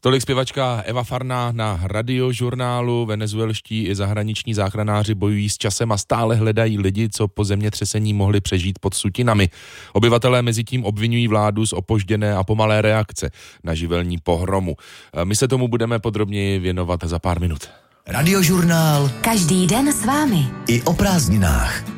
Tolik zpěvačka Eva Farná na Radiožurnálu. Venezuelští i zahraniční záchranáři bojují s časem a stále hledají lidi, co po zemětřesení mohli přežít pod sutinami. Obyvatelé mezitím obvinují vládu z opožděné a pomalé reakce na živelní pohromu. My se tomu budeme podrobněji věnovat za pár minut. Radiožurnál. Každý den s vámi. I o prázdninách.